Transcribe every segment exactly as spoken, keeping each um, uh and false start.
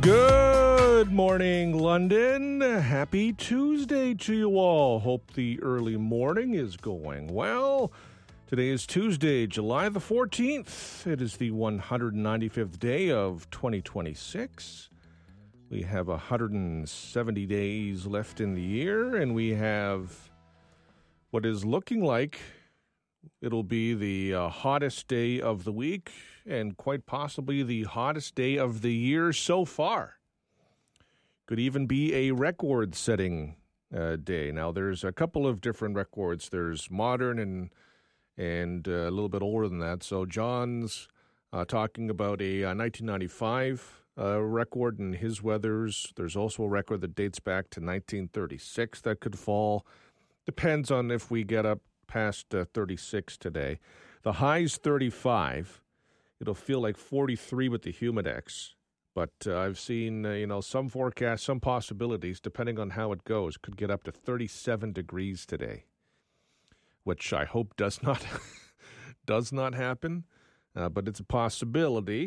Good morning, London. Happy Tuesday to you all. Hope the early morning is going well. Today is Tuesday, July the fourteenth. It is the one hundred ninety-fifth day of twenty twenty-six. We have one hundred seventy days left in the year, and we have what is looking like it'll be the uh, hottest day of the week and quite possibly the hottest day of the year so far. Could even be a record-setting uh, day. Now, there's a couple of different records. There's modern and and uh, a little bit older than that. So John's uh, talking about a uh, nineteen ninety-five uh, record in his weathers. There's also a record that dates back to nineteen thirty-six that could fall. Depends on if we get up past uh, thirty-six today. The high's thirty-five. It'll feel like forty-three with the Humidex. But uh, I've seen, uh, you know, some forecasts, some possibilities, depending on how it goes, could get up to thirty-seven degrees today, which I hope does not does not happen, uh, but it's a possibility.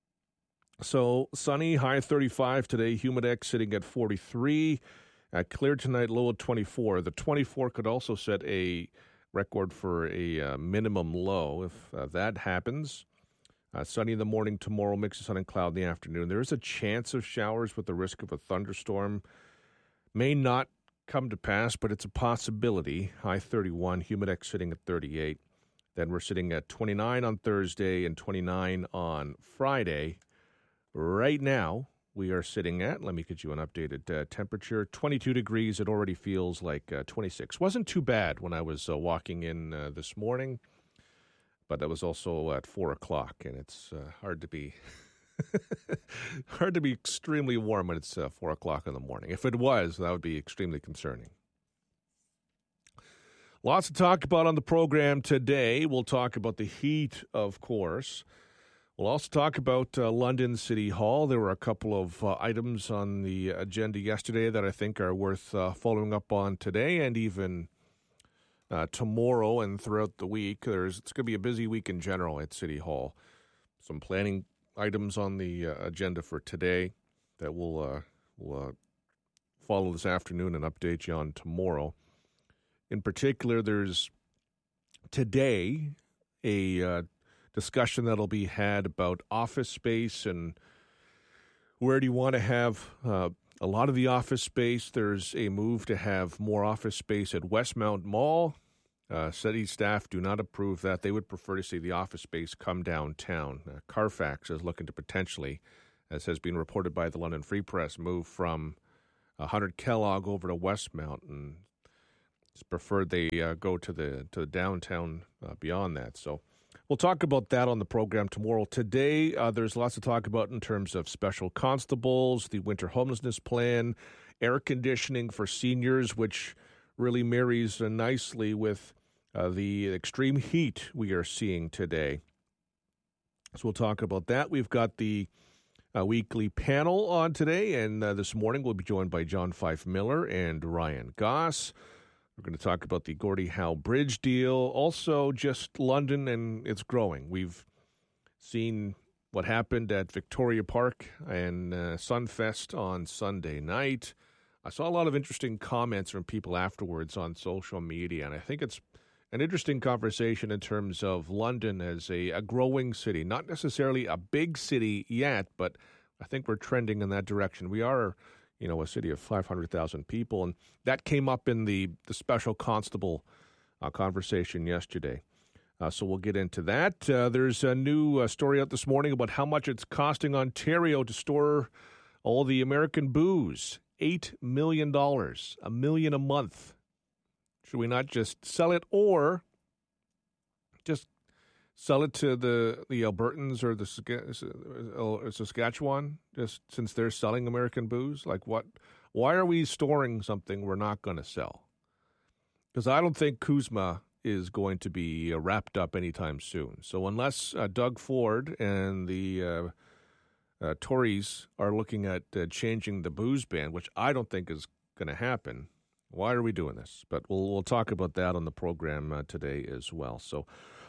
So sunny, high thirty-five today, Humidex sitting at forty-three. Uh, clear tonight, low at twenty-four. The twenty-four could also set a record for a uh, minimum low if uh, that happens. Uh, sunny in the morning tomorrow, mix of sun and cloud in the afternoon. There is a chance of showers with the risk of a thunderstorm. May not come to pass, but it's a possibility. High thirty-one, Humidex sitting at thirty-eight. Then we're sitting at twenty-nine on Thursday and twenty-nine on Friday. Right now, we are sitting at, let me get you an updated uh, temperature, twenty-two degrees. It already feels like uh, twenty-six. Wasn't too bad when I was uh, walking in uh, this morning. But that was also at four o'clock, and it's uh, hard to be hard to be extremely warm when it's uh, four o'clock in the morning. If it was, that would be extremely concerning. Lots to talk about on the program today. We'll talk about the heat, of course. We'll also talk about uh, London City Hall. There were a couple of uh, items on the agenda yesterday that I think are worth uh, following up on today and even Uh, tomorrow and throughout the week. There's it's going to be a busy week in general at City Hall. Some planning items on the uh, agenda for today that we'll, uh, we'll uh, follow this afternoon and update you on tomorrow. In particular, there's today a uh, discussion that'll be had about office space and where do you want to have uh, a lot of the office space. There's a move to have more office space at Westmount Mall. Uh, city staff do not approve that. They would prefer to see the office space come downtown. Uh, Carfax is looking to potentially, as has been reported by the London Free Press, move from one hundred Kellogg over to Westmount, and it's preferred they uh, go to the to the downtown uh, beyond that. So we'll talk about that on the program tomorrow. Today, uh, there's lots to talk about in terms of special constables, the winter homelessness plan, air conditioning for seniors, which really marries uh, nicely with uh, the extreme heat we are seeing today. So we'll talk about that. We've got the uh, weekly panel on today, and uh, this morning we'll be joined by John Fife Miller and Ryan Goss. We're going to talk about the Gordie Howe Bridge deal, also just London, and it's growing. We've seen what happened at Victoria Park and uh, Sunfest on Sunday night. I saw a lot of interesting comments from people afterwards on social media, and I think it's an interesting conversation in terms of London as a, a growing city. Not necessarily a big city yet, but I think we're trending in that direction. We are, you know, a city of five hundred thousand people, and that came up in the, the special constable uh, conversation yesterday. Uh, so we'll get into that. Uh, there's a new uh, story out this morning about how much it's costing Ontario to store all the American booze. eight million dollars, a million a month. Should we not just sell it or just sell it to the, the Albertans or the Saskatchewan, just since they're selling American booze? Like what? Why are we storing something we're not going to sell? Because I don't think Kuzma is going to be uh, wrapped up anytime soon. So unless uh, Doug Ford and the uh, uh, Tories are looking at uh, changing the booze ban, which I don't think is going to happen, why are we doing this? But we'll we'll talk about that on the program uh, today as well. So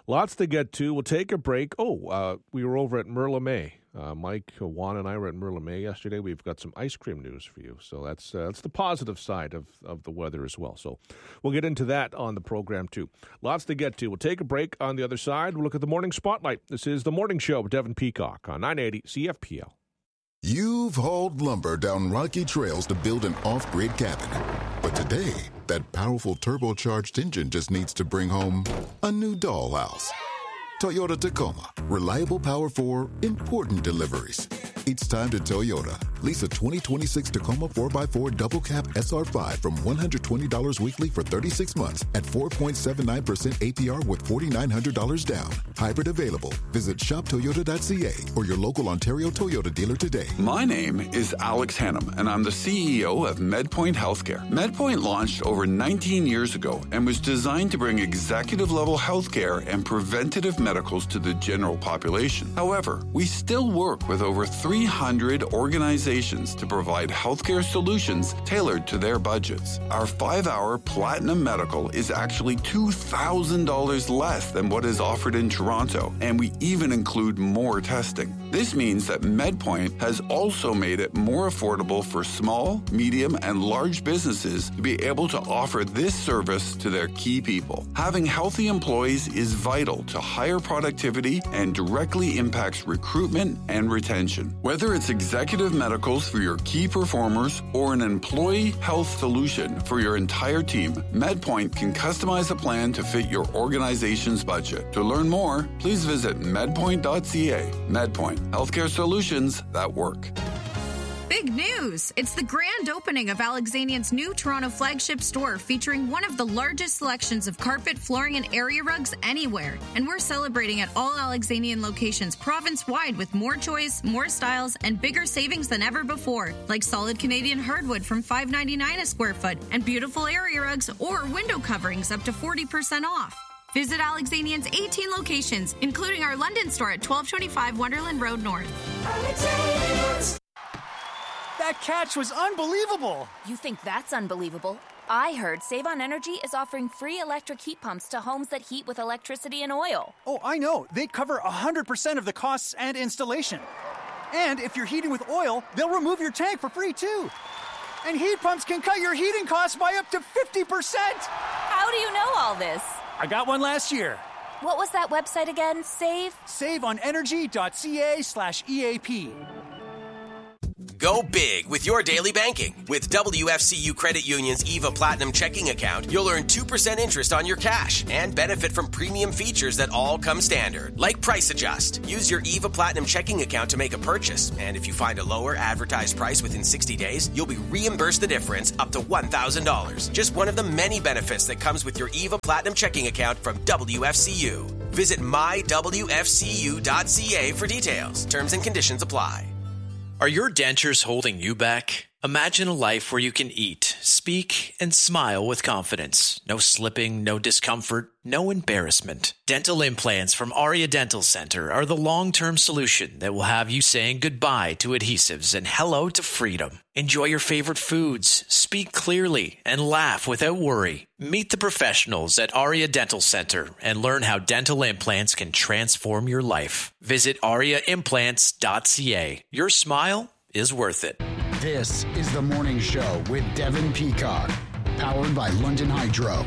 Lots to get to. We'll take a break. Oh, uh, we were over at Merle May. Uh, Mike, Juan, and I were at Merle May yesterday. We've got some ice cream news for you. So that's uh, that's the positive side of, of the weather as well. So we'll get into that on the program too. Lots to get to. We'll take a break. On the other side, we'll look at the Morning Spotlight. This is The Morning Show with Devin Peacock on nine eighty C F P L. You've hauled lumber down rocky trails to build an off-grid cabin. But today, that powerful turbocharged engine just needs to bring home a new dollhouse. Toyota Tacoma. Reliable power for important deliveries. It's time to Toyota. Lease a twenty twenty-six Tacoma four by four Double Cab S R five from one hundred twenty dollars weekly for thirty-six months at four point seven nine percent A P R with four thousand nine hundred dollars down. Hybrid available. Visit shop toyota dot c a or your local Ontario Toyota dealer today. My name is Alex Hannum, and I'm the C E O of MedPoint Healthcare. MedPoint launched over nineteen years ago and was designed to bring executive-level healthcare and preventative medicals to the general population. However, we still work with over three hundred organizations to provide healthcare solutions tailored to their budgets. Our five-hour Platinum Medical is actually two thousand dollars less than what is offered in Toronto, and we even include more testing. This means that MedPoint has also made it more affordable for small, medium, and large businesses to be able to offer this service to their key people. Having healthy employees is vital to higher productivity and directly impacts recruitment and retention. Whether it's executive medicals for your key performers or an employee health solution for your entire team, MedPoint can customize a plan to fit your organization's budget. To learn more, please visit medpoint dot c a. MedPoint. Healthcare solutions that work. Big news! It's the grand opening of Alexanian's new Toronto flagship store featuring one of the largest selections of carpet, flooring, and area rugs anywhere. And we're celebrating at all Alexanian locations province-wide with more choice, more styles, and bigger savings than ever before, like solid Canadian hardwood from five dollars and ninety-nine cents a square foot and beautiful area rugs or window coverings up to forty percent off. Visit Alexanian's eighteen locations, including our London store at twelve twenty-five Wonderland Road North. Alexanians. That catch was unbelievable. You think that's unbelievable? I heard Save on Energy is offering free electric heat pumps to homes that heat with electricity and oil. Oh, I know. They cover one hundred percent of the costs and installation. And if you're heating with oil, they'll remove your tank for free, too. And heat pumps can cut your heating costs by up to fifty percent. How do you know all this? I got one last year. What was that website again? Save? save on energy dot c a slash E A P. Go big with your daily banking. With W F C U Credit Union's EVA Platinum checking account, you'll earn two percent interest on your cash and benefit from premium features that all come standard, like Price Adjust. Use your EVA Platinum checking account to make a purchase, and if you find a lower advertised price within sixty days, you'll be reimbursed the difference up to one thousand dollars. Just one of the many benefits that comes with your EVA Platinum checking account from W F C U. Visit my w f c u dot c a for details. Terms and conditions apply. Are your dentures holding you back? Imagine a life where you can eat, speak, and smile with confidence. No slipping, no discomfort, no embarrassment. Dental implants from Aria Dental Center are the long-term solution that will have you saying goodbye to adhesives and hello to freedom. Enjoy your favorite foods, speak clearly, and laugh without worry. Meet the professionals at Aria Dental Center and learn how dental implants can transform your life. Visit aria implants dot c a. Your smile is worth it. This is The Morning Show with Devin Peacock, powered by London Hydro.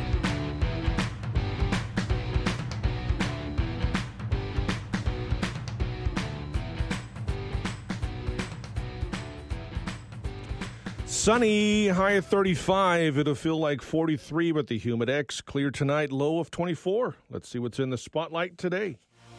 Sunny, high of thirty-five. It'll feel like forty-three with the Humidex. Clear tonight, low of twenty-four. Let's see what's in the spotlight today.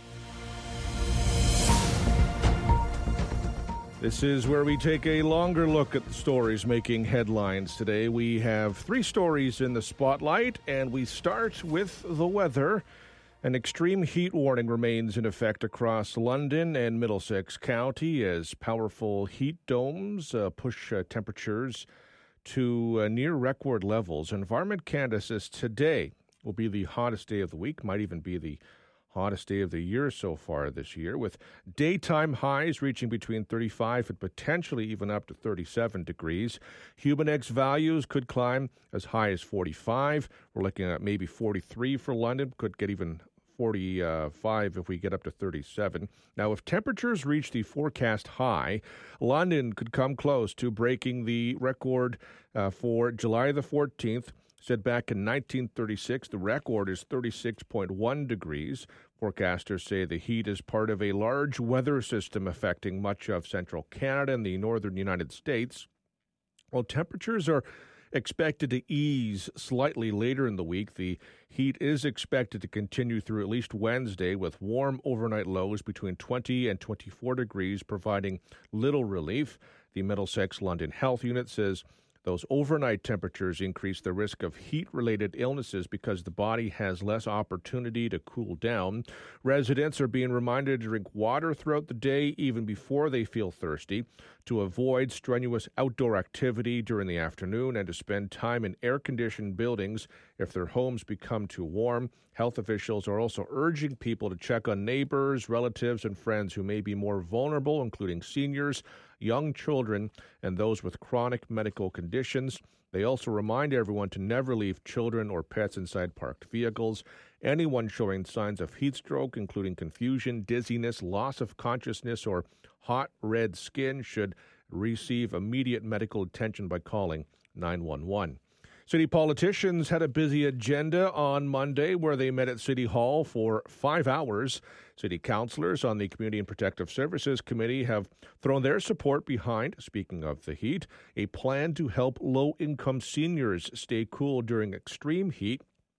This is where we take a longer look at the stories making headlines today. We have three stories in the spotlight, and we start with the weather. An extreme heat warning remains in effect across London and Middlesex County as powerful heat domes uh, push uh, temperatures to uh, near record levels. Environment Canada says today will be the hottest day of the week, might even be the hottest day of the year so far this year, with daytime highs reaching between thirty-five and potentially even up to thirty-seven degrees. Humidex values could climb as high as forty-five. We're looking at maybe forty-three for London, could get even forty-five if we get up to thirty-seven. Now, if temperatures reach the forecast high, London could come close to breaking the record uh, for July the fourteenth. Set back in nineteen thirty-six, the record is thirty-six point one degrees. Forecasters say the heat is part of a large weather system affecting much of central Canada and the northern United States. While temperatures are expected to ease slightly later in the week, the heat is expected to continue through at least Wednesday, with warm overnight lows between twenty and twenty-four degrees, providing little relief. The Middlesex London Health Unit says those overnight temperatures increase the risk of heat-related illnesses because the body has less opportunity to cool down. Residents are being reminded to drink water throughout the day, even before they feel thirsty, to avoid strenuous outdoor activity during the afternoon, and to spend time in air-conditioned buildings if their homes become too warm. Health officials are also urging people to check on neighbors, relatives, and friends who may be more vulnerable, including seniors, young children, and those with chronic medical conditions. They also remind everyone to never leave children or pets inside parked vehicles. Anyone showing signs of heat stroke, including confusion, dizziness, loss of consciousness, or hot red skin, should receive immediate medical attention by calling nine one one. City politicians had a busy agenda on Monday where they met at City Hall for five hours. City councillors on the Community and Protective Services Committee have thrown their support behind, speaking of the heat, a plan to help low-income seniors stay cool during extreme heat.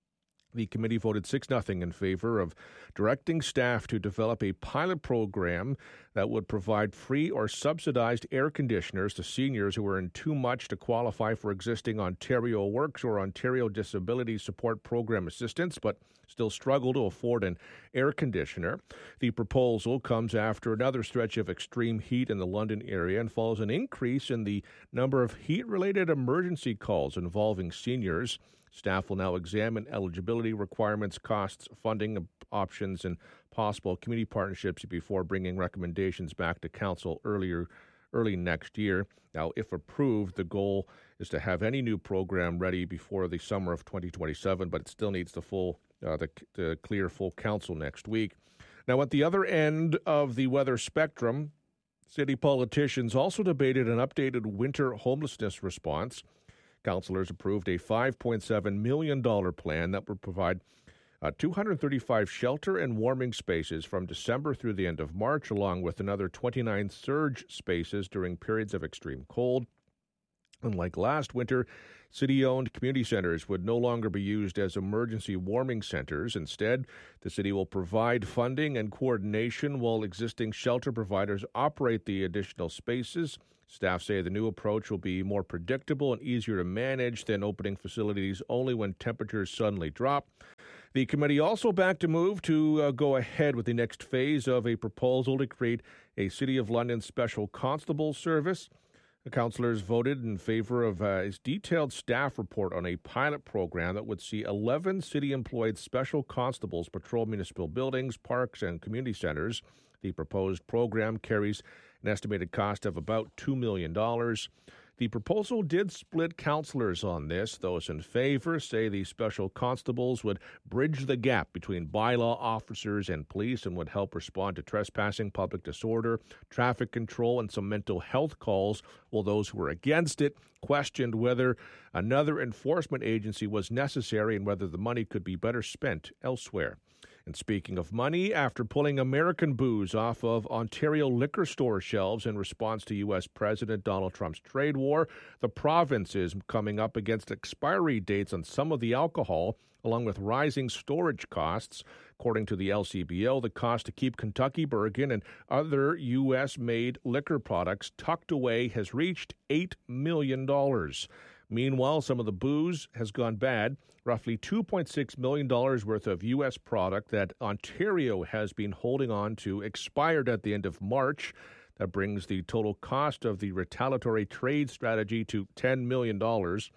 The committee voted six nothing in favor of directing staff to develop a pilot program that would provide free or subsidized air conditioners to seniors who are in too much to qualify for existing Ontario Works or Ontario Disability Support Program assistance, but still struggle to afford an air conditioner. The proposal comes after another stretch of extreme heat in the London area and follows an increase in the number of heat-related emergency calls involving seniors. Staff will now examine eligibility requirements, costs, funding options, and possible community partnerships before bringing recommendations back to council earlier, early next year. Now, if approved, the goal is to have any new program ready before the summer of twenty twenty-seven, but it still needs the full, uh, the, the clear full council next week. Now, at the other end of the weather spectrum, city politicians also debated an updated winter homelessness response. Councillors approved a five point seven million dollars plan that would provide uh, two hundred thirty-five shelter and warming spaces from December through the end of March, along with another twenty-nine surge spaces during periods of extreme cold. Unlike last winter, city-owned community centers would no longer be used as emergency warming centers. Instead, the city will provide funding and coordination while existing shelter providers operate the additional spaces. Staff say the new approach will be more predictable and easier to manage than opening facilities only when temperatures suddenly drop. The committee also backed a move to uh, go ahead with the next phase of a proposal to create a City of London Special Constable Service. The councillors voted in favor of uh, a detailed staff report on a pilot program that would see eleven city-employed special constables patrol municipal buildings, parks, and community centers. The proposed program carries an estimated cost of about two million dollars. The proposal did split councillors on this. Those in favor say the special constables would bridge the gap between bylaw officers and police and would help respond to trespassing, public disorder, traffic control, and some mental health calls, while those who were against it questioned whether another enforcement agency was necessary and whether the money could be better spent elsewhere. And speaking of money, after pulling American booze off of Ontario liquor store shelves in response to U S President Donald Trump's trade war, the province is coming up against expiry dates on some of the alcohol, along with rising storage costs. According to the L C B O, the cost to keep Kentucky Bourbon and other U S-made liquor products tucked away has reached eight million dollars. Meanwhile, some of the booze has gone bad. Roughly two point six million dollars worth of U S product that Ontario has been holding on to expired at the end of March. That brings the total cost of the retaliatory trade strategy to ten million dollars.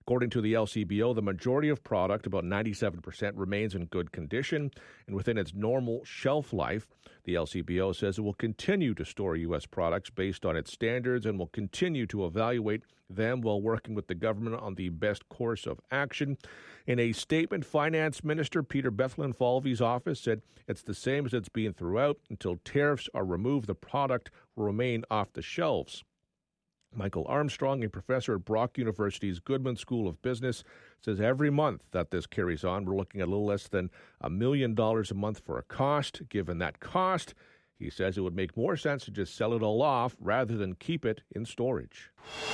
According to the L C B O, the majority of product, about ninety-seven percent, remains in good condition and within its normal shelf life. The L C B O says it will continue to store U S products based on its standards and will continue to evaluate them while working with the government on the best course of action. In a statement, Finance Minister Peter Bethlenfalvy's office said it's the same as it's been throughout. Until tariffs are removed, the product will remain off the shelves. Michael Armstrong, a professor at Brock University's Goodman School of Business, says every month that this carries on, we're looking at a little less than a million dollars a month for a cost. Given that cost, he says it would make more sense to just sell it all off rather than keep it in storage.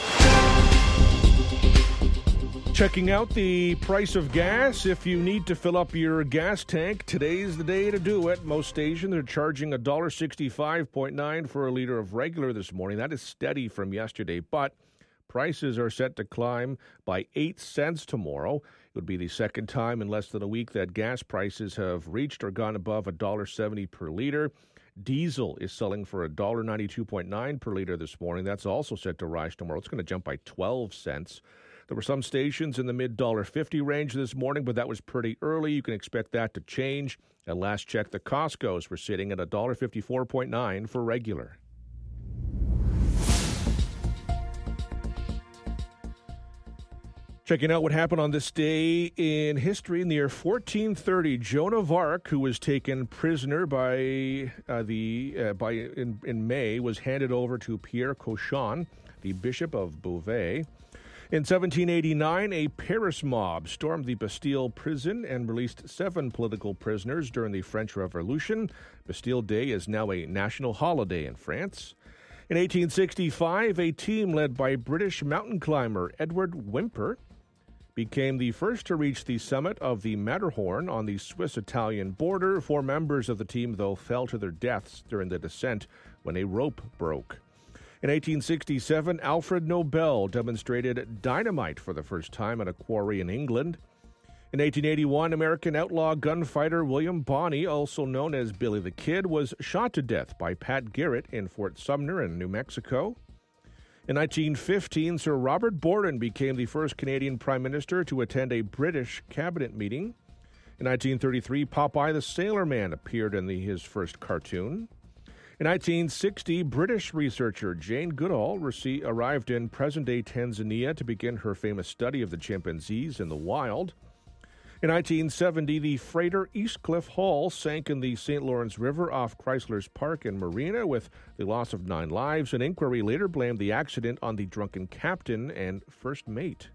Checking out the price of gas. If you need to fill up your gas tank, today's the day to do it. Most stations are charging one dollar sixty-five point nine for a liter of regular this morning. That is steady from yesterday, but prices are set to climb by eight cents tomorrow. It would be the second time in less than a week that gas prices have reached or gone above one dollar seventy per liter. Diesel is selling for one dollar ninety-two point nine per liter this morning. That's also set to rise tomorrow. It's going to jump by twelve cents. There were some stations in the mid one dollar fifty range this morning, but that was pretty early. You can expect that to change. At last check, the Costco's were sitting at one dollar fifty-four point nine for regular. Checking out what happened on this day in history. In the year fourteen thirty, Joan of Arc, who was taken prisoner by uh, the uh, by in, in May, was handed over to Pierre Cauchon, the Bishop of Beauvais. In seventeen eighty-nine, a Paris mob stormed the Bastille prison and released seven political prisoners during the French Revolution. Bastille Day is now a national holiday in France. In eighteen sixty-five, a team led by British mountain climber Edward Whymper became the first to reach the summit of the Matterhorn on the Swiss-Italian border. Four members of the team, though, fell to their deaths during the descent when a rope broke. In eighteen sixty-seven, Alfred Nobel demonstrated dynamite for the first time at a quarry in England. In eighteen eighty-one, American outlaw gunfighter William Bonney, also known as Billy the Kid, was shot to death by Pat Garrett in Fort Sumner in New Mexico. In nineteen fifteen, Sir Robert Borden became the first Canadian Prime Minister to attend a British cabinet meeting. In nineteen thirty-three, Popeye the Sailor Man appeared in the, his first cartoon. In nineteen sixty, British researcher Jane Goodall received, arrived in present-day Tanzania to begin her famous study of the chimpanzees in the wild. In nineteen seventy, the freighter Eastcliff Hall sank in the Saint Lawrence River off Chrysler's Park in Marina with the loss of nine lives. An inquiry later blamed the accident on the drunken captain and first mate.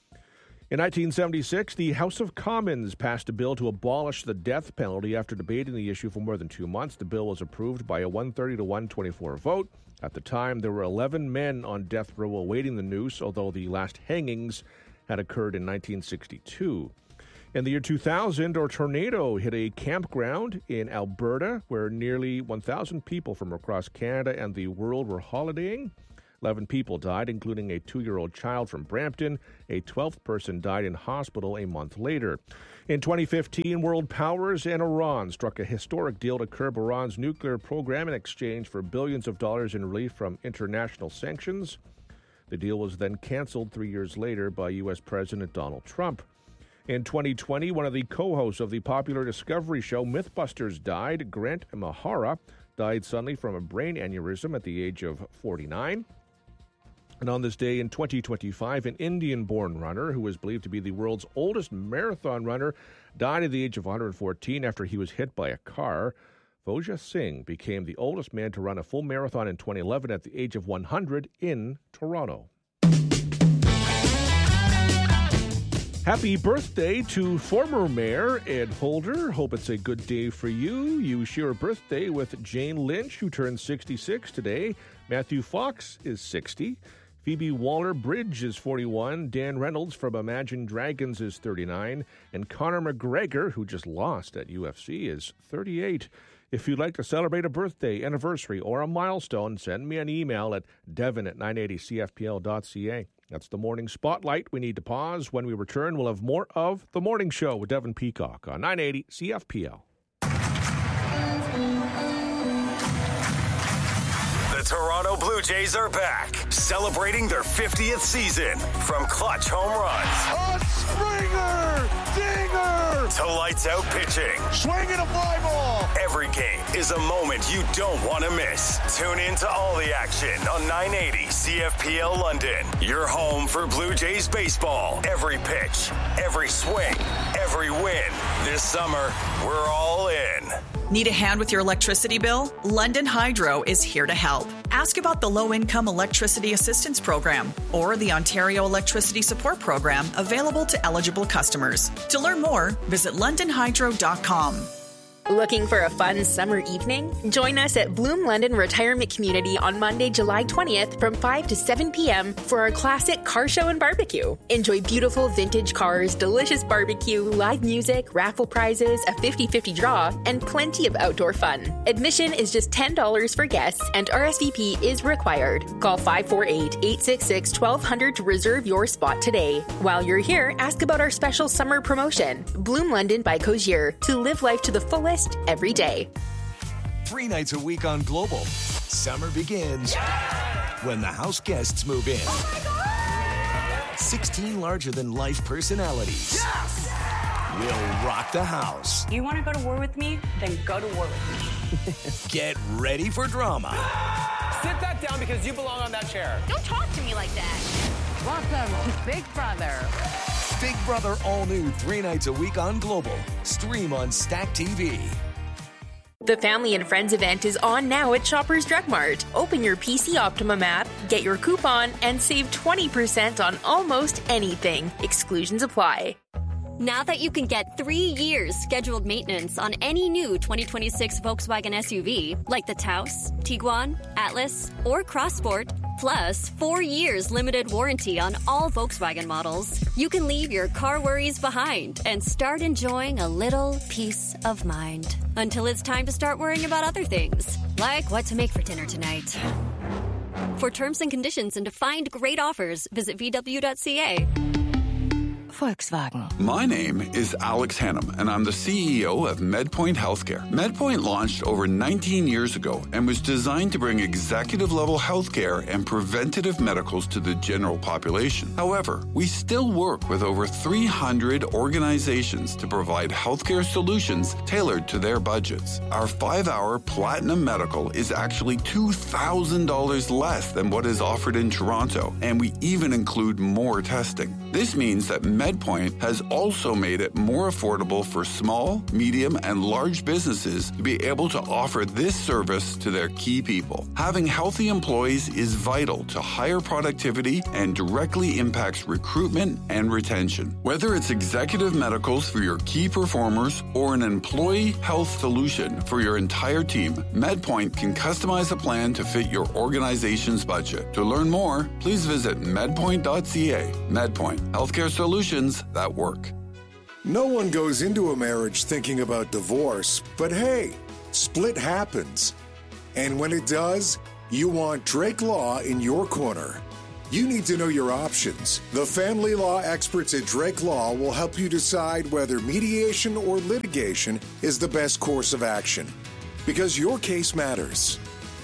In nineteen seventy-six, the House of Commons passed a bill to abolish the death penalty after debating the issue for more than two months. The bill was approved by a one thirty to one twenty-four vote. At the time, there were eleven men on death row awaiting the noose, although the last hangings had occurred in nineteen sixty-two. In the year two thousand, a tornado hit a campground in Alberta where nearly one thousand people from across Canada and the world were holidaying. eleven people died, including a two-year-old child from Brampton. A twelfth person died in hospital a month later. In twenty fifteen, world powers and Iran struck a historic deal to curb Iran's nuclear program in exchange for billions of dollars in relief from international sanctions. The deal was then canceled three years later by U S President Donald Trump. In twenty twenty, one of the co-hosts of the popular Discovery show Mythbusters died. Grant Imahara died suddenly from a brain aneurysm at the age of forty-nine. And on this day in twenty twenty-five, an Indian-born runner who was believed to be the world's oldest marathon runner died at the age of one hundred fourteen after he was hit by a car. Fauja Singh became the oldest man to run a full marathon in twenty eleven at the age of one hundred in Toronto. Happy birthday to former Mayor Ed Holder. Hope it's a good day for you. You share a birthday with Jane Lynch, who turns sixty-six today. Matthew Fox is sixty. Phoebe Waller-Bridge is forty-one. Dan Reynolds from Imagine Dragons is thirty-nine. And Conor McGregor, who just lost at U F C, is thirty-eight. If you'd like to celebrate a birthday, anniversary, or a milestone, send me an email at devon at nine eighty c f p l dot c a. That's the Morning Spotlight. We need to pause. When we return, we'll have more of The Morning Show with Devon Peacock on nine eighty C F P L. The Toronto Blue Jays are back, celebrating their fiftieth season. From clutch home runs. A Springer! Dinger! To lights out pitching. Swinging a fly ball! Every game is a moment you don't want to miss. Tune in to all the action on nine eighty C F P L London. Your home for Blue Jays baseball. Every pitch, every swing, every win. This summer, we're all in. Need a hand with your electricity bill? London Hydro is here to help. Ask about the Low-Income Electricity Assistance Program or the Ontario Electricity Support Program available to eligible customers. To learn more, visit london hydro dot com. Looking for a fun summer evening? Join us at Bloom London Retirement Community on Monday, July twentieth from five to seven p.m. for our classic car show and barbecue. Enjoy beautiful vintage cars, delicious barbecue, live music, raffle prizes, a fifty-fifty draw, and plenty of outdoor fun. Admission is just ten dollars for guests and R S V P is required. Call five four eight, eight six six, one two zero zero to reserve your spot today. While you're here, ask about our special summer promotion. Bloom London by Cozier, to live life to the fullest every day. Three nights a week on Global. Summer begins yeah! when the house guests move in. Oh sixteen larger-than-life personalities yes! will rock the house. You want to go to war with me? Then go to war with me. Get ready for drama. Sit that down because you belong on that chair. Don't talk to me like that. Welcome to Big Brother. Big Brother all new three nights a week on Global. Stream on Stack T V. The Family and Friends event is on now at Shoppers Drug Mart. Open your P C Optimum app, get your coupon, and save twenty percent on almost anything. Exclusions apply. Now that you can get three years scheduled maintenance on any new twenty twenty-six Volkswagen S U V, like the Taos, Tiguan, Atlas, or Crossport, plus four years limited warranty on all Volkswagen models, you can leave your car worries behind and start enjoying a little peace of mind. Until it's time to start worrying about other things, like what to make for dinner tonight. For terms and conditions and to find great offers, visit v w dot c a. Volkswagen. My name is Alex Hannum, and I'm the C E O of MedPoint Healthcare. MedPoint launched over nineteen years ago and was designed to bring executive-level healthcare and preventative medicals to the general population. However, we still work with over three hundred organizations to provide healthcare solutions tailored to their budgets. Our five-hour Platinum Medical is actually two thousand dollars less than what is offered in Toronto, and we even include more testing. This means that MedPoint has also made it more affordable for small, medium, and large businesses to be able to offer this service to their key people. Having healthy employees is vital to higher productivity and directly impacts recruitment and retention. Whether it's executive medicals for your key performers or an employee health solution for your entire team, MedPoint can customize a plan to fit your organization's budget. To learn more, please visit medpoint dot c a. MedPoint, healthcare solutions that work. No one goes into a marriage thinking about divorce, but hey, split happens. And when it does, you want Drake Law in your corner. You need to know your options. The family law experts at Drake Law will help you decide whether mediation or litigation is the best course of action, because your case matters.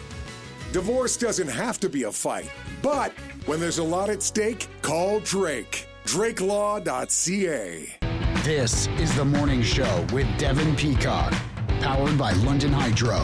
Divorce doesn't have to be a fight, but when there's a lot at stake, call Drake. drake law dot c a. This is The Morning Show with Devin Peacock, powered by London Hydro.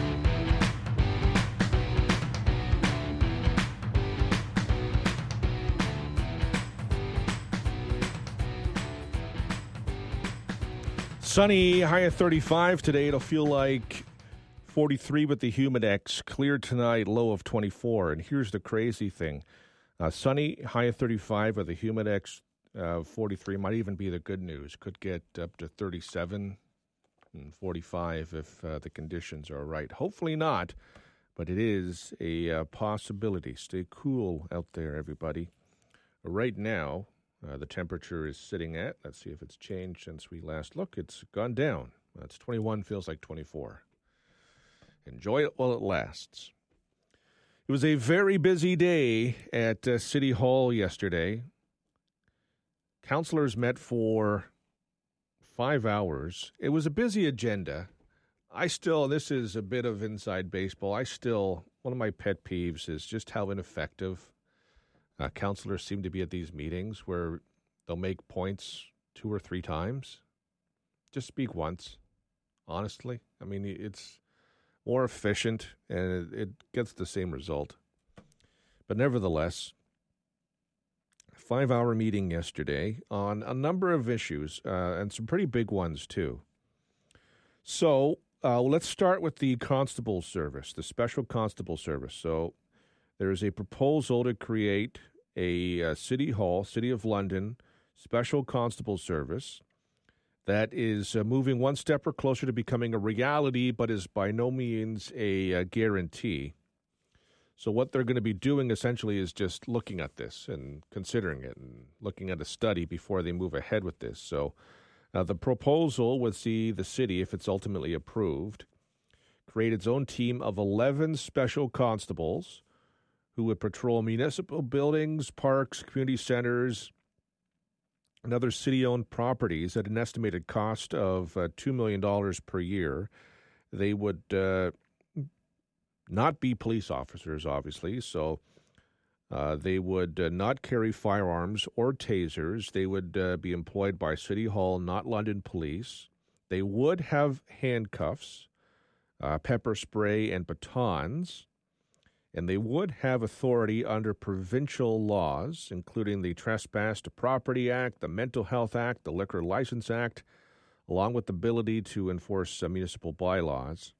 Sunny, high of thirty-five today. It'll feel like forty-three with the Humidex. Clear tonight, low of twenty-four. And here's the crazy thing. Uh, sunny, high of thirty-five with the Humidex, uh, forty-three. Might even be the good news. Could get up to thirty-seven and forty-five if uh, the conditions are right. Hopefully not, but it is a uh, possibility. Stay cool out there, everybody. Right now, uh, the temperature is sitting at, let's see if it's changed since we last looked. It's gone down. It's twenty-one, feels like twenty-four. Enjoy it while it lasts. It was a very busy day at uh, City Hall yesterday. Councillors met for five hours. It was a busy agenda. I still, this is a bit of inside baseball, I still one of my pet peeves is just how ineffective uh, councillors seem to be at these meetings where they'll make points two or three times. Just speak once, honestly. I mean, it's more efficient and it, it gets the same result. But nevertheless, five-hour meeting yesterday on a number of issues uh, and some pretty big ones too. So uh, let's start with the constable service, the special constable service. So there is a proposal to create a uh, City Hall, City of London, special constable service that is uh, moving one step closer to becoming a reality, but is by no means a uh, guarantee. So what they're going to be doing essentially is just looking at this and considering it and looking at a study before they move ahead with this. So uh, the proposal would see the city, if it's ultimately approved, create its own team of eleven special constables who would patrol municipal buildings, parks, community centers, and other city-owned properties at an estimated cost of uh, two million dollars per year. They would uh, not be police officers, obviously, so uh, they would uh, not carry firearms or tasers. They would uh, be employed by City Hall, not London Police. They would have handcuffs, uh, pepper spray, and batons. And they would have authority under provincial laws, including the Trespass to Property Act, the Mental Health Act, the Liquor License Act, along with the ability to enforce uh, municipal bylaws.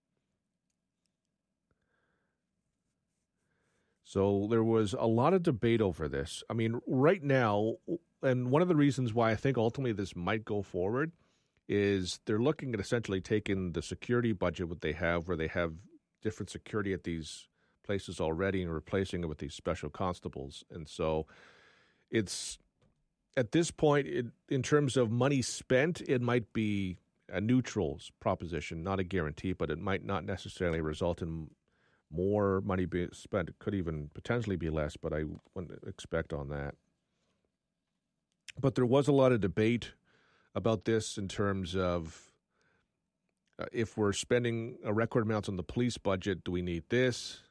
So there was a lot of debate over this. I mean, right now, and one of the reasons why I think ultimately this might go forward is they're looking at essentially taking the security budget what they have, where they have different security at these places already, and replacing it with these special constables. And so it's, at this point, it, in terms of money spent, it might be a neutral proposition, not a guarantee, but it might not necessarily result in more money being spent. It could even potentially be less, but I wouldn't expect on that. But there was a lot of debate about this in terms of uh, if we're spending a record amounts on the police budget, do we need this?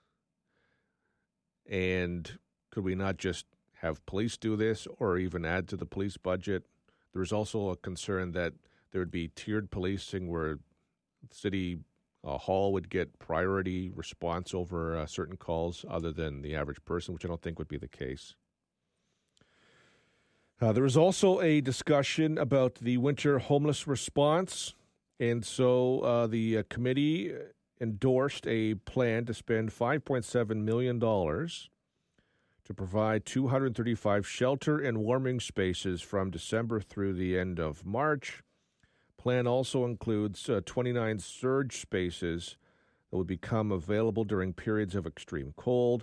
And could we not just have police do this or even add to the police budget? There was also a concern that there would be tiered policing where City uh, Hall would get priority response over uh, certain calls other than the average person, which I don't think would be the case. Uh, there was also a discussion about the winter homeless response. And so uh, the uh, committee endorsed a plan to spend five point seven million dollars to provide two hundred thirty-five shelter and warming spaces from December through the end of March. Plan also includes uh, twenty-nine surge spaces that would become available during periods of extreme cold.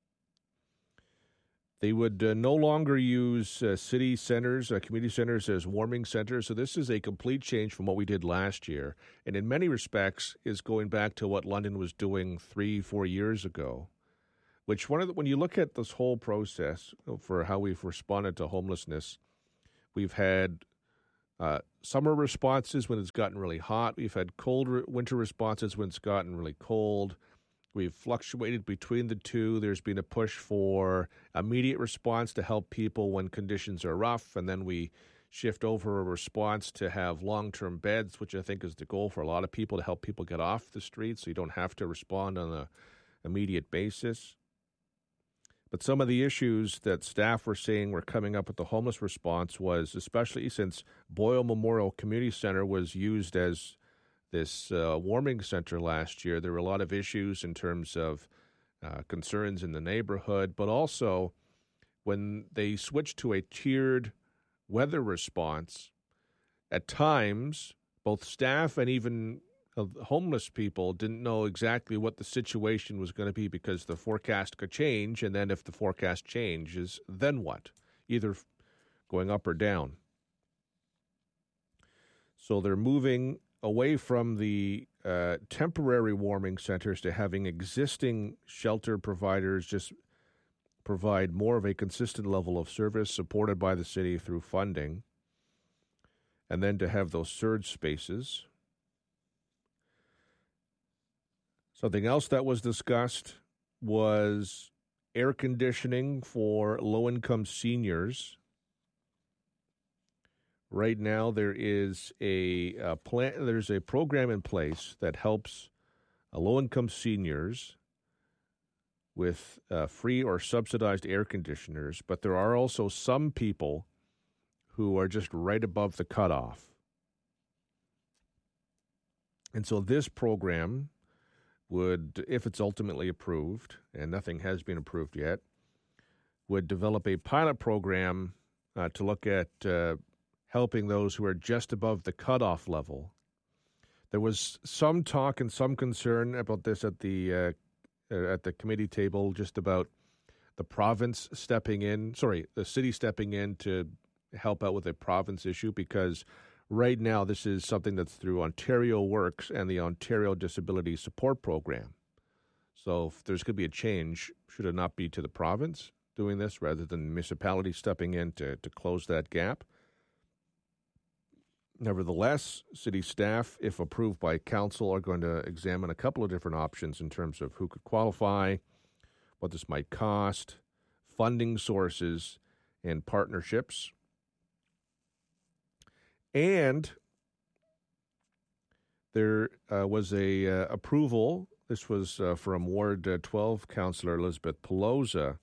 They would uh, no longer use uh, city centers, uh, community centers as warming centers. So this is a complete change from what we did last year. And in many respects is going back to what London was doing three, four years ago, which one of the, when you look at this whole process for how we've responded to homelessness, we've had uh, summer responses when it's gotten really hot. We've had cold re- winter responses when it's gotten really cold. We've fluctuated between the two. There's been a push for immediate response to help people when conditions are rough, and then we shift over a response to have long-term beds, which I think is the goal for a lot of people, to help people get off the street so you don't have to respond on an immediate basis. But some of the issues that staff were saying were coming up with the homeless response was, especially since Boyle Memorial Community Center was used as this uh, warming center last year, there were a lot of issues in terms of uh, concerns in the neighborhood, but also when they switched to a tiered weather response, at times both staff and even uh, homeless people didn't know exactly what the situation was going to be because the forecast could change, and then if the forecast changes, then what? Either going up or down. So they're moving away from the uh, temporary warming centers to having existing shelter providers just provide more of a consistent level of service supported by the city through funding, and then to have those surge spaces. Something else that was discussed was air conditioning for low-income seniors. Right now, there is a, a plan. There's a program in place that helps uh, low-income seniors with uh, free or subsidized air conditioners, but there are also some people who are just right above the cutoff. And so this program would, if it's ultimately approved, and nothing has been approved yet, would develop a pilot program uh, to look at uh, helping those who are just above the cutoff level. There was some talk and some concern about this at the uh, at the committee table, just about the province stepping in, sorry, the city stepping in to help out with a province issue, because right now this is something that's through Ontario Works and the Ontario Disability Support Program. So if there's going to be a change, should it not be to the province doing this rather than the municipality stepping in to, to close that gap? Nevertheless, city staff, if approved by council, are going to examine a couple of different options in terms of who could qualify, what this might cost, funding sources, and partnerships. And there uh, was a uh, approval. This was uh, from Ward uh, twelve Councillor Elizabeth Pelosa,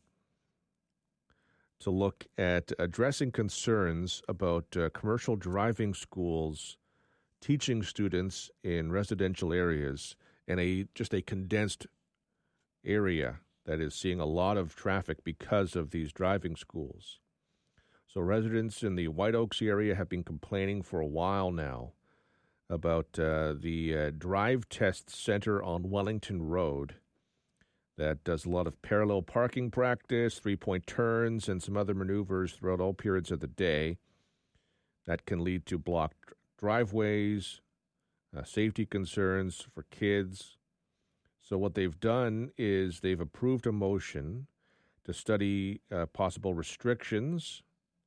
to look at addressing concerns about uh, commercial driving schools teaching students in residential areas and a just a condensed area that is seeing a lot of traffic because of these driving schools. So residents in the White Oaks area have been complaining for a while now about uh, the uh, Drive Test Center on Wellington Road that does a lot of parallel parking practice, three-point turns, and some other maneuvers throughout all periods of the day. That can lead to blocked driveways, uh, safety concerns for kids. So what they've done is they've approved a motion to study uh, possible restrictions.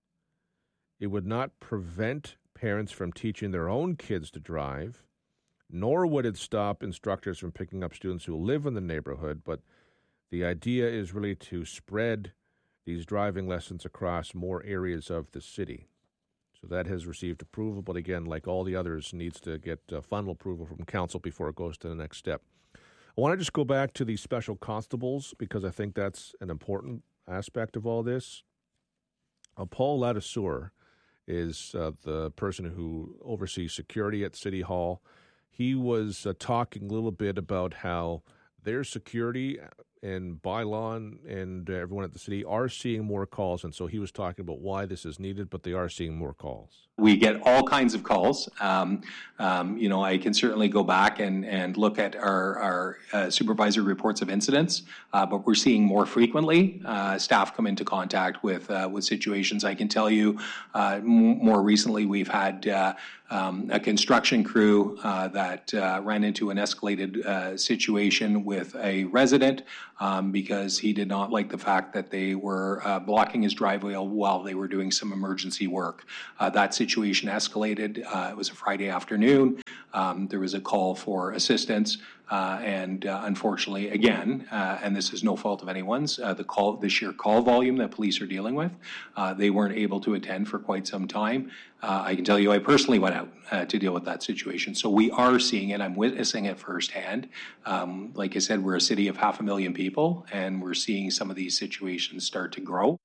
It would not prevent parents from teaching their own kids to drive, nor would it stop instructors from picking up students who live in the neighborhood, but the idea is really to spread these driving lessons across more areas of the city. So that has received approval, but again, like all the others, needs to get uh, final approval from council before it goes to the next step. I want to just go back to the special constables because I think that's an important aspect of all this. Uh, Paul Ladouceur is uh, the person who oversees security at City Hall. He was uh, talking a little bit about how their security and bylaw and uh, everyone at the city are seeing more calls. And so he was talking about why this is needed, but they are seeing more calls. We get all kinds of calls. Um, um, you know, I can certainly go back and, and look at our, our uh, supervisor reports of incidents, uh, but we're seeing more frequently. Uh, staff come into contact with uh, with situations. I can tell you uh, m- more recently we've had uh, um, a construction crew uh, that uh, ran into an escalated uh, situation with a resident um, because he did not like the fact that they were uh, blocking his driveway while they were doing some emergency work. Uh, that situation escalated. Uh, it was a Friday afternoon. Um, there was a call for assistance, uh, and uh, unfortunately, again, uh, and this is no fault of anyone's, uh, the call, the sheer call volume that police are dealing with, uh, they weren't able to attend for quite some time. Uh, I can tell you, I personally went out uh, to deal with that situation. So we are seeing it. I'm witnessing it firsthand. Um, like I said, we're a city of half a million people, and we're seeing some of these situations start to grow.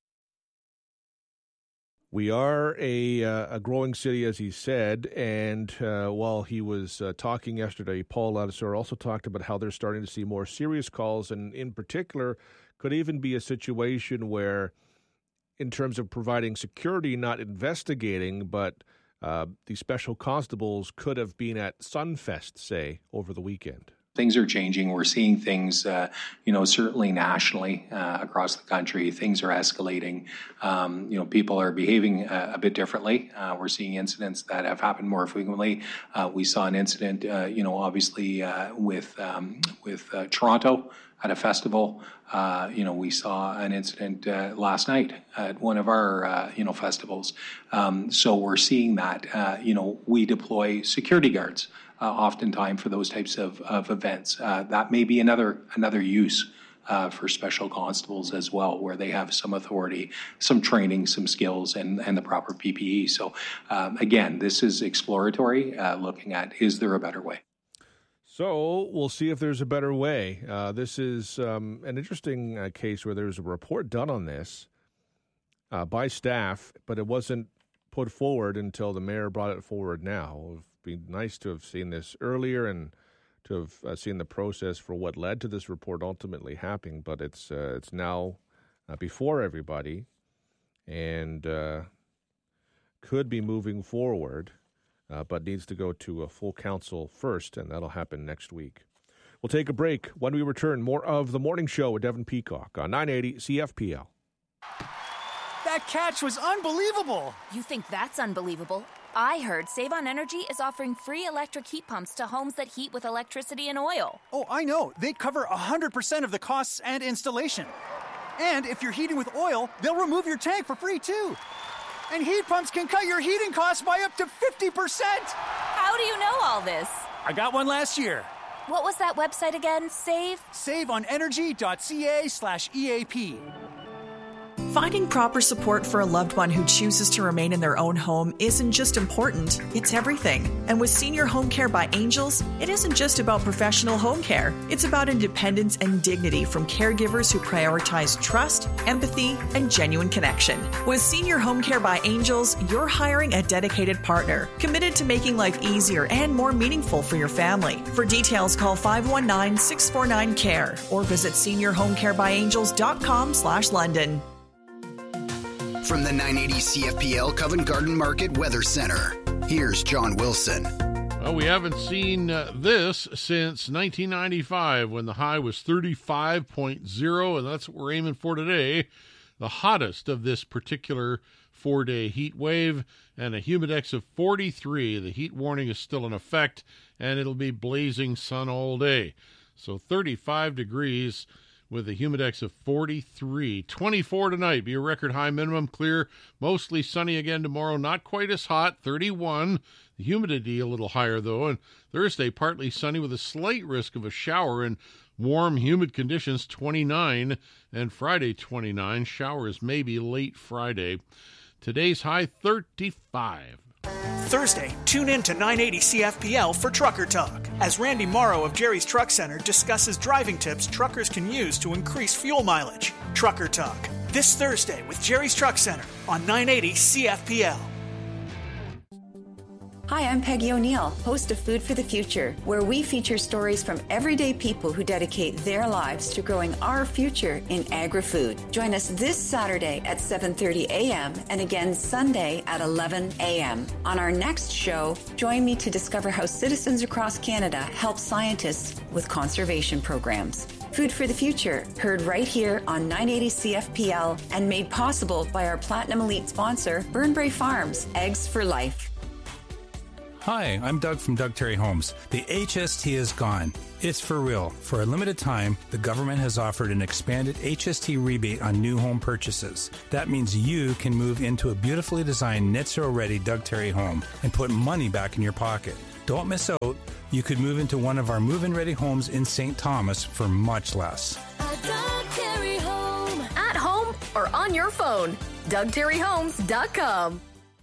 We are a uh, a growing city, as he said, and uh, while he was uh, talking yesterday, Paul Ladouceur also talked about how they're starting to see more serious calls, and in particular, could even be a situation where, in terms of providing security, not investigating, but uh, the special constables could have been at Sunfest, say, over the weekend. Things are changing. We're seeing things, uh, you know, certainly nationally uh, across the country. Things are escalating. Um, you know, people are behaving uh, a bit differently. Uh, we're seeing incidents that have happened more frequently. Uh, we saw an incident, uh, you know, obviously uh, with um, with uh, Toronto at a festival. Uh, you know, we saw an incident uh, last night at one of our, uh, you know, festivals. Um, so we're seeing that, uh, you know, we deploy security guards uh, oftentimes for those types of, of events. Uh, that may be another another use uh, for special constables as well, where they have some authority, some training, some skills, and, and the proper P P E. So, um, again, this is exploratory, uh, looking at, is there a better way? So we'll see if there's a better way. Uh, this is um, an interesting uh, case where there's a report done on this uh, by staff, but it wasn't put forward until the mayor brought it forward now. It would be nice to have seen this earlier and to have uh, seen the process for what led to this report ultimately happening, but it's uh, it's now uh, before everybody and uh, could be moving forward. Uh, but needs to go to a full council first, and that'll happen next week. We'll take a break. When we return, more of The Morning Show with Devin Peacock on nine eighty C F P L. That catch was unbelievable. You think that's unbelievable? I heard Save on Energy is offering free electric heat pumps to homes that heat with electricity and oil. Oh, I know. They cover one hundred percent of the costs and installation. And if you're heating with oil, they'll remove your tank for free, too. And heat pumps can cut your heating costs by up to fifty percent. How do you know all this? I got one last year. What was that website again? Save? saveonenergy.ca slash EAP. Finding proper support for a loved one who chooses to remain in their own home isn't just important, it's everything. And with Senior Home Care by Angels, it isn't just about professional home care. It's about independence and dignity from caregivers who prioritize trust, empathy, and genuine connection. With Senior Home Care by Angels, you're hiring a dedicated partner, committed to making life easier and more meaningful for your family. For details, call five one nine, six four nine, C A R E or visit senior home care by angels dot com slash London. From the nine eighty C F P L Covent Garden Market Weather Center, here's John Wilson. Well, we haven't seen uh, this since nineteen ninety-five when the high was thirty-five point oh, and that's what we're aiming for today. The hottest of this particular four-day heat wave and a humidex of forty-three. The heat warning is still in effect, and it'll be blazing sun all day. So thirty-five degrees with a humidex of forty-three. twenty-four tonight, be a record high minimum. Clear, mostly sunny again tomorrow. Not quite as hot, thirty-one. The humidity a little higher, though. And Thursday, partly sunny with a slight risk of a shower and warm, humid conditions, twenty-nine. And Friday, twenty-nine. Showers maybe late Friday. Today's high, thirty-five. Thursday, tune in to nine eighty C F P L for Trucker Talk, as Randy Morrow of Jerry's Truck Center discusses driving tips truckers can use to increase fuel mileage. Trucker Talk, this Thursday with Jerry's Truck Center on nine eighty C F P L. Hi, I'm Peggy O'Neill, host of Food for the Future, where we feature stories from everyday people who dedicate their lives to growing our future in agri-food. Join us this Saturday at seven thirty a.m. and again Sunday at eleven a.m. On our next show, join me to discover how citizens across Canada help scientists with conservation programs. Food for the Future, heard right here on nine eighty C F P L and made possible by our Platinum Elite sponsor, Burnbrae Farms, Eggs for Life. Hi, I'm Doug from Doug Terry Homes. The H S T is gone. It's for real. For a limited time, the government has offered an expanded H S T rebate on new home purchases. That means you can move into a beautifully designed net zero ready Doug Terry home and put money back in your pocket. Don't miss out. You could move into one of our move-in ready homes in Saint Thomas for much less. A Doug Terry home. At home or on your phone. Doug Terry Homes dot com.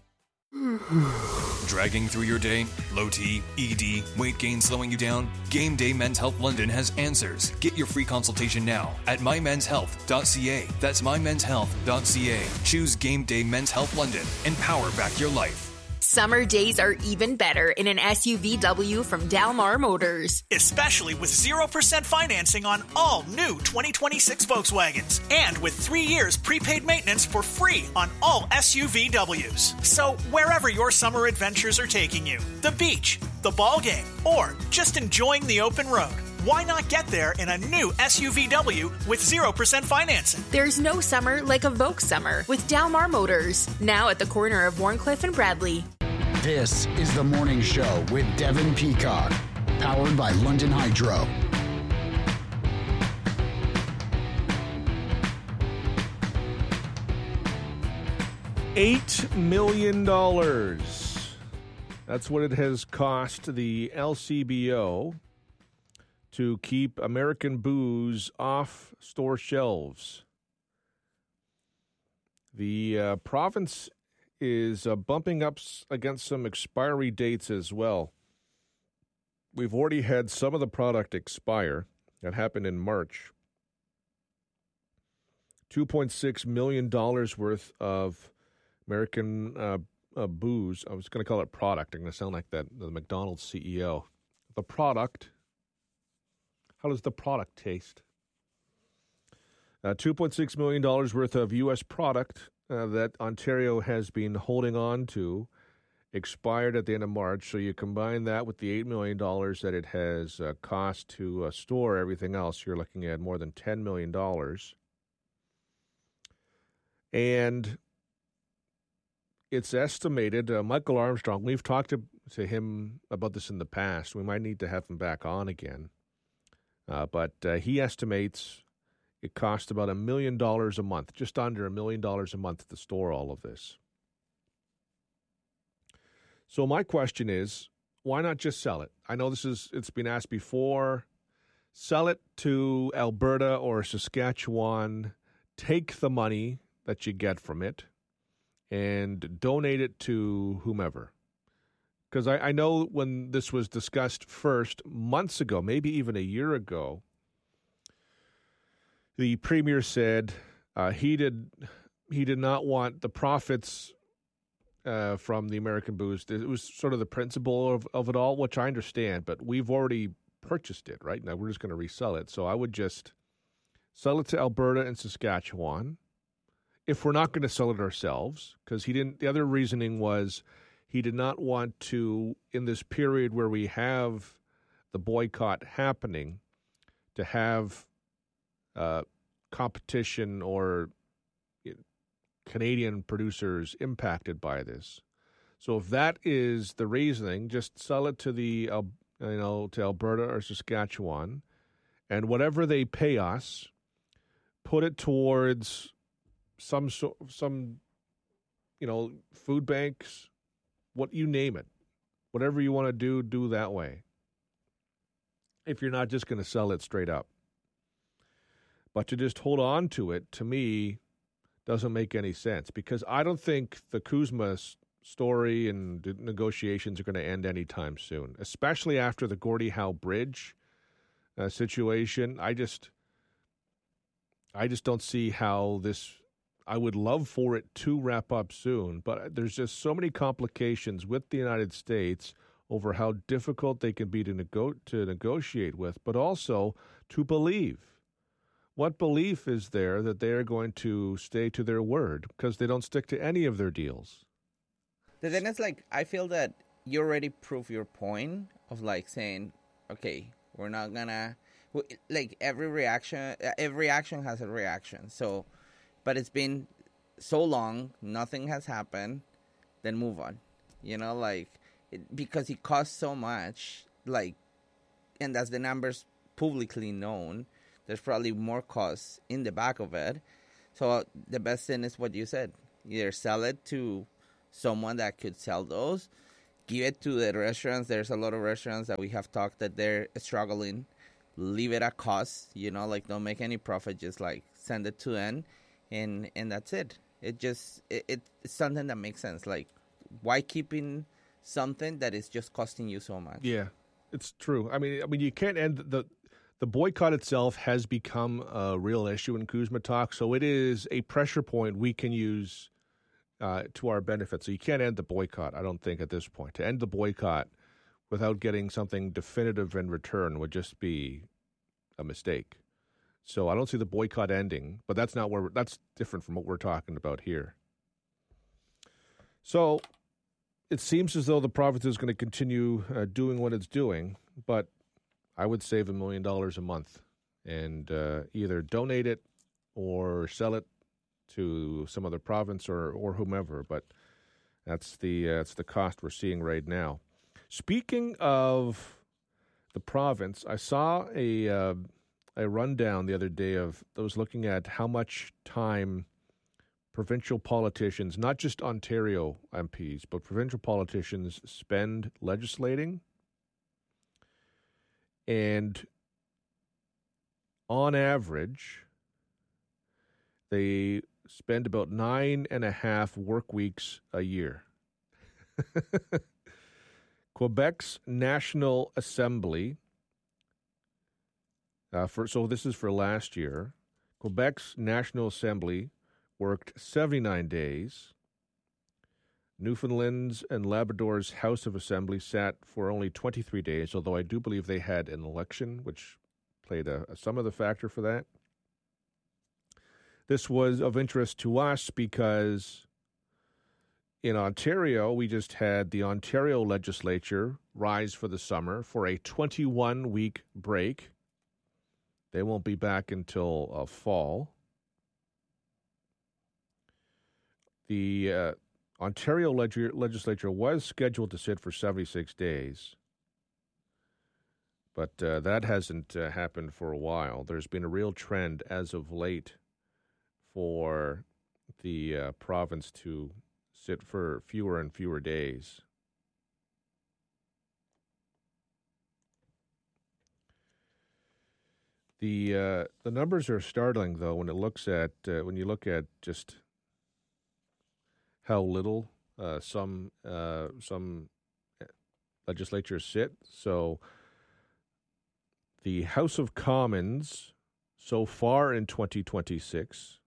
Dragging through your day? Low T, E D, weight gain slowing you down? Game Day Men's Health London has answers. Get your free consultation now at my men's health dot c a. That's my men's health dot c a. Choose Game Day Men's Health London and power back your life. Summer days are even better in an S U V W from Dalmar Motors. Especially with zero percent financing on all new twenty twenty-six Volkswagens. And with three years prepaid maintenance for free on all S U V Ws. So wherever your summer adventures are taking you, the beach, the ball game, or just enjoying the open road, why not get there in a new S U V W with zero percent financing? There's no summer like a Volks summer with Dalmar Motors. Now at the corner of Warncliffe and Bradley. This is The Morning Show with Devin Peacock, powered by London Hydro. eight million dollars. That's what it has cost the L C B O to keep American booze off store shelves. The uh, province is uh, bumping up against some expiry dates as well. We've already had some of the product expire. That happened in March. two point six million dollars worth of American uh, uh, booze. I was going to call it product. I'm going to sound like that the McDonald's C E O. The product. How does the product taste? Uh, two point six million dollars worth of U S product uh, that Ontario has been holding on to expired at the end of March. So you combine that with the eight million dollars that it has uh, cost to uh, store everything else, you're looking at more than ten million dollars. And it's estimated, uh, Michael Armstrong, we've talked to, to him about this in the past. We might need to have him back on again. Uh, but uh, he estimates it costs about a million dollars a month, just under a million dollars a month to store all of this. So my question is, why not just sell it? I know this is, it's been asked before. Sell it to Alberta or Saskatchewan. Take the money that you get from it and donate it to whomever. Because I, I know when this was discussed first months ago, maybe even a year ago, the premier said uh, he did he did not want the profits uh, from the American booze. It was sort of the principle of, of it all, which I understand, but we've already purchased it, right? Now we're just going to resell it. So I would just sell it to Alberta and Saskatchewan if we're not going to sell it ourselves, because he didn't. The other reasoning was he did not want to, in this period where we have the boycott happening, to have uh, competition or you know, Canadian producers impacted by this. So if that is the reasoning, just sell it to the uh, you know to Alberta or Saskatchewan, and whatever they pay us, put it towards some some you know food banks. What you name it, whatever you want to do, do that way. If you're not just going to sell it straight up. But to just hold on to it, to me, doesn't make any sense. Because I don't think the Kuzma story and negotiations are going to end anytime soon. Especially after the Gordie Howe Bridge uh, situation. I just, I just don't see how this... I would love for it to wrap up soon, but there's just so many complications with the United States over how difficult they can be to, nego- to negotiate with, but also to believe. What belief is there that they are going to stay to their word because they don't stick to any of their deals? The thing is, like, I feel that you already proved your point of, like, saying, okay, we're not gonna, like, every reaction, every action has a reaction, so... But it's been so long, nothing has happened, then move on. You know, like, it, because it costs so much, like, and as the numbers publicly known, there's probably more costs in the back of it. So uh, the best thing is what you said. Either sell it to someone that could sell those, give it to the restaurants. There's a lot of restaurants that we have talked that they're struggling. Leave it at cost, you know, like, don't make any profit, just, like, send it to them. And and that's it. It just it, it's something that makes sense. Like, why keeping something that is just costing you so much? Yeah, it's true. I mean, I mean, you can't end the the boycott itself has become a real issue in Kuzma talk. So it is a pressure point we can use uh, to our benefit. So you can't end the boycott. I don't think at this point. To end the boycott without getting something definitive in return would just be a mistake. So I don't see the boycott ending, but that's not where we're, that's different from what we're talking about here. So it seems as though the province is going to continue uh, doing what it's doing, but I would save a million dollars a month and uh, either donate it or sell it to some other province or, or whomever. But that's the uh, that's the cost we're seeing right now. Speaking of the province, I saw a. Uh, a rundown the other day of those looking at how much time provincial politicians, not just Ontario M Ps, but provincial politicians spend legislating. And on average, they spend about nine and a half work weeks a year. Quebec's National Assembly, uh, for so this is for last year, Quebec's National Assembly worked seventy-nine days. Newfoundland's and Labrador's House of Assembly sat for only twenty-three days, although I do believe they had an election, which played a, a, some of the factor for that. This was of interest to us because in Ontario, we just had the Ontario legislature rise for the summer for a twenty-one week break. They won't be back until uh, fall. The uh, Ontario leg- legislature was scheduled to sit for seventy-six days, but uh, that hasn't uh, happened for a while. There's been a real trend as of late for the uh, province to sit for fewer and fewer days. The uh, the numbers are startling, though, when it looks at uh, when you look at just how little uh, some uh, some legislatures sit. So the House of Commons so far in twenty twenty-six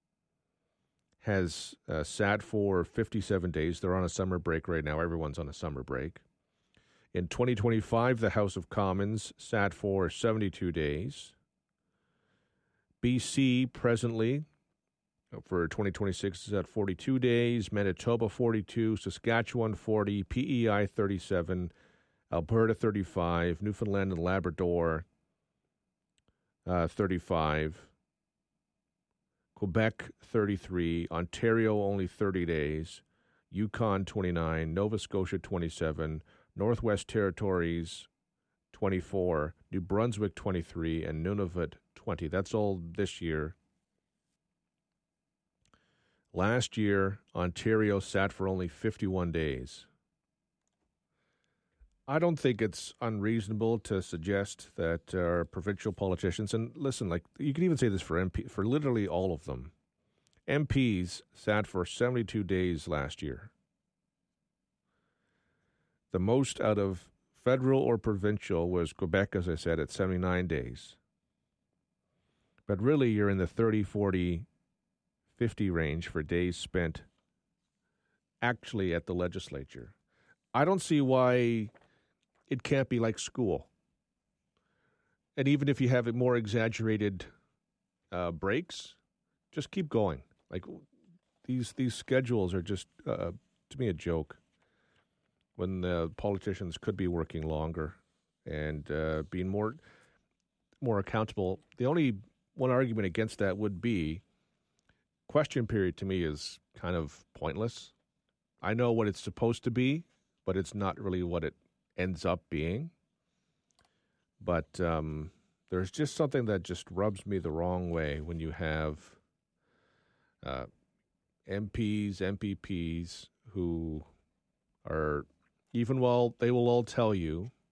has uh, sat for fifty-seven days. They're on a summer break right now. Everyone's on a summer break. In twenty twenty-five, the House of Commons sat for seventy-two days. B C presently for twenty twenty-six is at forty-two days, Manitoba forty-two, Saskatchewan forty, P E I thirty-seven, Alberta thirty-five, Newfoundland and Labrador uh, thirty-five, Quebec thirty-three, Ontario only thirty days, Yukon twenty-nine, Nova Scotia twenty-seven, Northwest Territories twenty-four, New Brunswick twenty-three, and Nunavut twenty. That's all this year. Last year, Ontario sat for only fifty-one days. I don't think it's unreasonable to suggest that our provincial politicians, and listen, like you can even say this for M P, for literally all of them, M Ps sat for seventy-two days last year. The most out of federal or provincial was Quebec, as I said, at seventy-nine days. But really, you're in the thirty, forty, fifty range for days spent actually at the legislature. I don't see why it can't be like school. And even if you have it more exaggerated uh, breaks, just keep going. Like these these schedules are just, uh, to me, a joke. When the politicians could be working longer and uh, being more more accountable. The only one argument against that would be question period to me is kind of pointless. I know what it's supposed to be, but it's not really what it ends up being. But um, there's just something that just rubs me the wrong way when you have uh, M Ps, M P Ps who are, even while they will all tell you